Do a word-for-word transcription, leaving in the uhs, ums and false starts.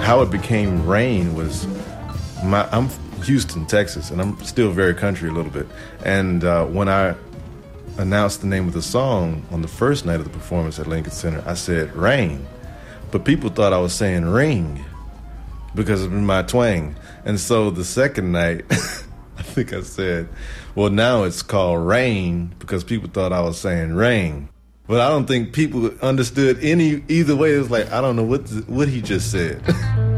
how it became Rain was, my, I'm Houston, Texas, and I'm still very country a little bit. And uh, when I announced the name of the song on the first night of the performance at Lincoln Center, I said Rain. But people thought I was saying ring because of my twang. And so the second night, I think I said, well, now it's called Rain because people thought I was saying rain. But I don't think people understood any either way. It was like, I don't know what the, what he just said.